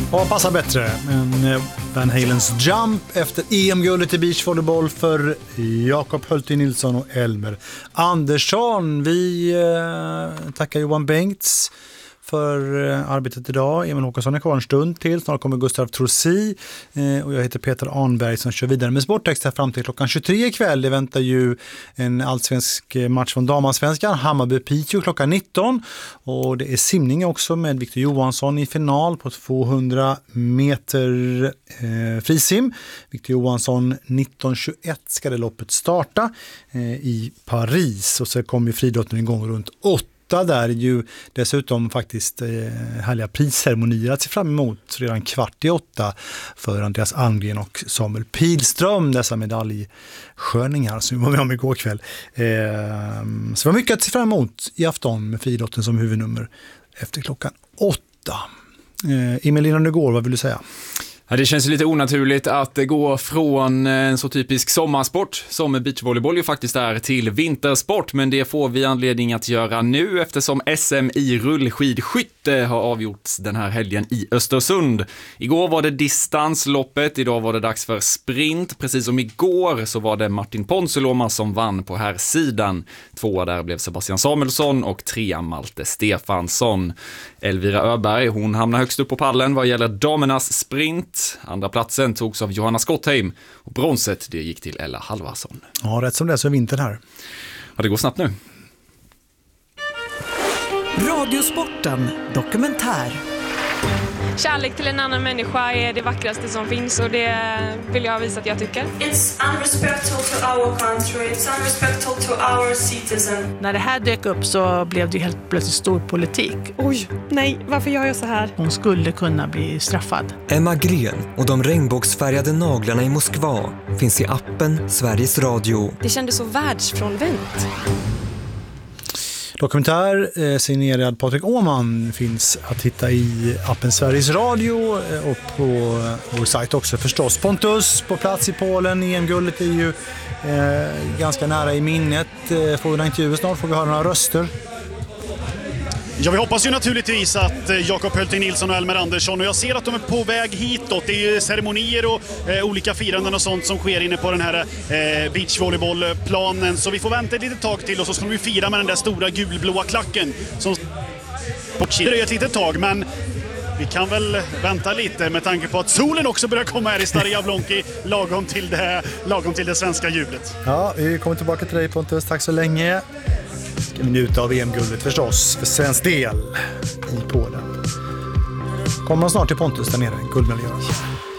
Vad passar bättre än Van Halens Jump efter EM-guldet i beachvolleyboll för Jakob Hultin Nilsson och Elmer Andersson. Vi tackar Johan Bengts för arbetet idag. Emil Håkansson är kvar en stund till. Snart kommer Gustav Trossi och jag heter Peter Arnberg som kör vidare med sporttext här fram till klockan 23 ikväll. Det väntar ju en allsvensk match från damansvenskan, Hammarby-Piteå klockan 19. Och det är simning också med Victor Johansson i final på 200 meter frisim. Victor Johansson 19:21 ska det loppet starta i Paris och så kommer ju friidrotten igång runt 8. Där är ju dessutom faktiskt härliga prisceremonier att se fram emot redan 7:15 för Andreas Almgren och Samuel Pilström, dessa medaljsköningar som vi var med om igår kväll. Så det var mycket att se fram emot i afton med friidrotten som huvudnummer efter klockan 8. Emil, innan du går, vad vill du säga? Ja, det känns lite onaturligt att gå från en så typisk sommarsport som beachvolleyboll ju faktiskt är till vintersport, men det får vi anledning att göra nu eftersom SM i rullskidskytte har avgjorts den här helgen i Östersund. Igår var det distansloppet, idag var det dags för sprint. Precis som igår så var det Martin Ponsiluoma som vann på här sidan. 2 där blev Sebastian Samuelsson och 3 Malte Stefansson. Elvira Öberg, hon hamnar högst upp på pallen vad gäller damernas sprint. Andra platsen togs av Johanna Skottheim och bronset det gick till Ella Halvarsson. Ja, rätt som det är så är vintern här. Ja, det går snabbt nu. Radiosporten dokumentär. Kärlek till en annan människa är det vackraste som finns och det vill jag visa att jag tycker. It's unrespectful to our country, it's unrespectful to our citizen. När det här dök upp så blev det helt plötsligt stor politik. Oj, nej, varför gör jag så här? Hon skulle kunna bli straffad. Emma Gren och de regnbågsfärgade naglarna i Moskva finns i appen Sveriges Radio. Det kändes så världsfrånvänt. Dokumentär signerad Patrik Åhman finns att hitta i appen Sveriges Radio och på vår sajt också förstås. Pontus på plats i Polen, EM-guldet är ju ganska nära i minnet. Får vi några intervjuer snart, får vi höra några röster. Ja, vi hoppas ju naturligtvis att Jakob Hultin Nilsson och Elmer Andersson, och jag ser att de är på väg hitåt. Det är ju ceremonier och olika firanden och sånt som sker inne på den här beachvolleybollplanen. Så vi får vänta ett litet tag till och så ska vi fira med den där stora gulblåa klacken som det är ett litet tag, men vi kan väl vänta lite med tanke på att solen också börjar komma här i Stare Jablonki lagom till det svenska jublet. Ja, vi kommer tillbaka till dig Pontus, tack så länge. Ska vi njuta av EM-guldet förstås för svensk del i Polen. Kommer snart till Pontus där nere, guldmedaljören.